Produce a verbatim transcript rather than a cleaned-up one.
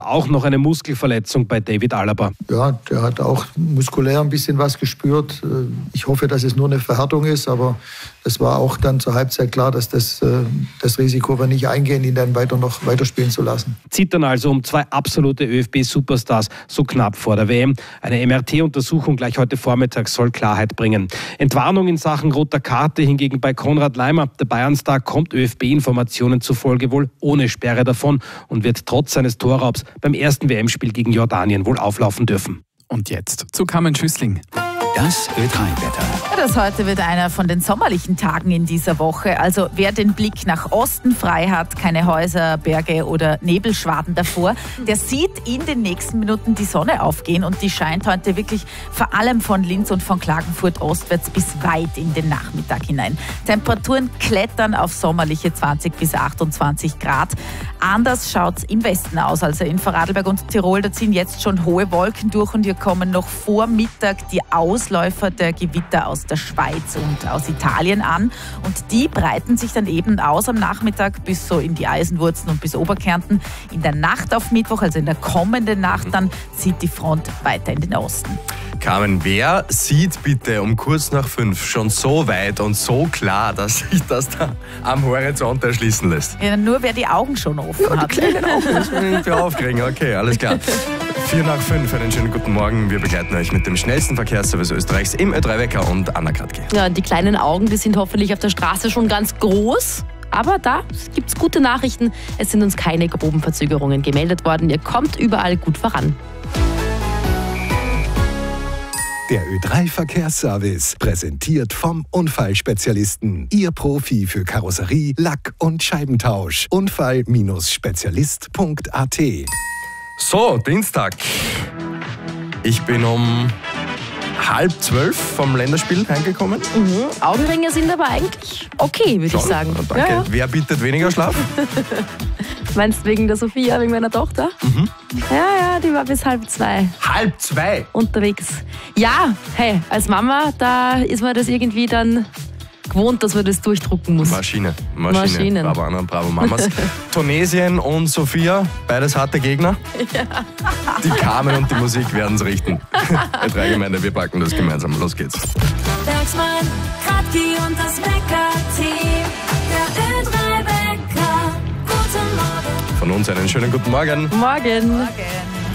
Auch noch eine Muskelverletzung bei David Alaba. Ja, der hat auch muskulär ein bisschen was gespürt. Ich hoffe, dass es nur eine Verhärtung ist, aber es war auch dann zur Halbzeit klar, dass das, das Risiko wir nicht eingehen, ihn dann weiter noch weiterspielen zu lassen. Zittern also um zwei absolute ÖFB Superstars so knapp vor der W M. Eine M R T-Untersuchung gleich heute Vormittag soll Klarheit bringen. Entwarnung in Sachen roter Karte hingegen bei Konrad Laimer. Der Bayern-Star kommt ÖFB-Informationen zufolge wohl ohne Sperre davon und wird trotz seines Torraubs beim ersten W M-Spiel gegen Jordanien wohl auflaufen dürfen. Und jetzt zu Carmen Schüssling. Das Ö drei Wetter. Das heute wird einer von den sommerlichen Tagen in dieser Woche. Also wer den Blick nach Osten frei hat, keine Häuser, Berge oder Nebelschwaden davor, der sieht in den nächsten Minuten die Sonne aufgehen und die scheint heute wirklich vor allem von Linz und von Klagenfurt ostwärts bis weit in den Nachmittag hinein. Temperaturen klettern auf sommerliche zwanzig bis achtundzwanzig Grad. Anders schaut es im Westen aus, also in Vorarlberg und Tirol. Da ziehen jetzt schon hohe Wolken durch und hier kommen noch vor Mittag die Ausläufer der Gewitter aus der Schweiz und aus Italien an. Und die breiten sich dann eben aus am Nachmittag bis so in die Eisenwurzen und bis Oberkärnten. In der Nacht auf Mittwoch, also in der kommenden Nacht, dann zieht die Front weiter in den Osten. Carmen, wer sieht bitte um kurz nach fünf schon so weit und so klar, dass sich das da am Horizont erschließen lässt? Ja, nur wer die Augen schon offen Ja, hat. die kleinen Augen muss man irgendwie aufkriegen. Okay, alles klar. Vier nach fünf, einen schönen guten Morgen. Wir begleiten euch mit dem schnellsten Verkehrsservice Österreichs im Ö drei Wecker und Anna Kratke. Ja, die kleinen Augen, die sind hoffentlich auf der Straße schon ganz groß. Aber da gibt es gute Nachrichten. Es sind uns keine groben Verzögerungen gemeldet worden. Ihr kommt überall gut voran. Der Ö drei Verkehrsservice, präsentiert vom Unfallspezialisten. Ihr Profi für Karosserie, Lack- und Scheibentausch. Unfall Spezialist Punkt a t. So, Dienstag. Ich bin um halb zwölf vom Länderspiel heimgekommen. Mhm. Augenringe sind aber eigentlich okay, würde ich sagen. Danke. Ja, ja. Wer bietet weniger Schlaf? Meinst du wegen der Sophia, wegen meiner Tochter? Mhm. Ja, ja, die war bis halb zwei Halb zwei? unterwegs. Ja, hey, als Mama, da ist man das irgendwie dann gewohnt, dass man das durchdrucken muss. Maschine. Maschine. Maschinen. Bravo Anna, bravo Mamas. Tunesien und Sophia, beides harte Gegner. Ja. Die Carmen und die Musik werden es richten. Ö drei Gemeinde, wir packen das gemeinsam. Los geht's. Bergsmann, Kratki und das Wecker-Team. Der Ö drei Wecker. Guten Morgen. Von uns einen schönen guten Morgen. Morgen. Morgen.